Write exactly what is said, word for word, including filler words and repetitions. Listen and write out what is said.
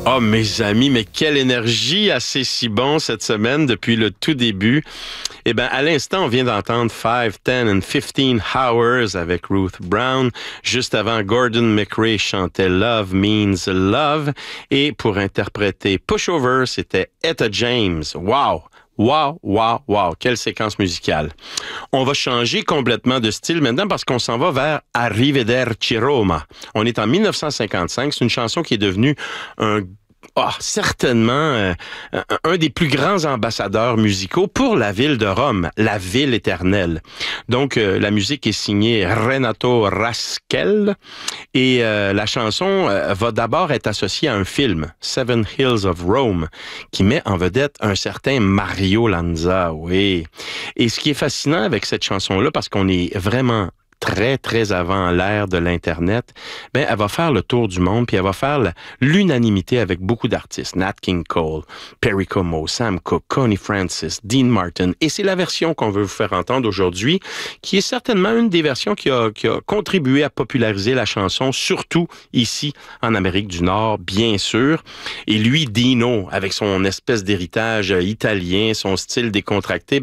Oh, mes amis, mais quelle énergie assez si bon cette semaine depuis le tout début. Eh bien, à l'instant, on vient d'entendre five, ten and fifteen Hours avec Ruth Brown. Juste avant, Gordon McRae chantait Love Means Love. Et pour interpréter Pushover, c'était Etta James. Wow! Wow, wow, wow, quelle séquence musicale. On va changer complètement de style maintenant parce qu'on s'en va vers Arrivederci Roma. On est en mille neuf cent cinquante-cinq, c'est une chanson qui est devenue un Ah, oh, certainement euh, un des plus grands ambassadeurs musicaux pour la ville de Rome, la ville éternelle. Donc, euh, la musique est signée Renato Raskel et euh, la chanson euh, va d'abord être associée à un film, Seven Hills of Rome, qui met en vedette un certain Mario Lanza, oui. Et ce qui est fascinant avec cette chanson-là, parce qu'on est vraiment très, très avant l'ère de l'Internet, ben, elle va faire le tour du monde, puis elle va faire l'unanimité avec beaucoup d'artistes. Nat King Cole, Perry Como, Sam Cooke, Connie Francis, Dean Martin. Et c'est la version qu'on veut vous faire entendre aujourd'hui, qui est certainement une des versions qui a, qui a contribué à populariser la chanson, surtout ici, en Amérique du Nord, bien sûr. Et lui, Dino, avec son espèce d'héritage italien, son style décontracté,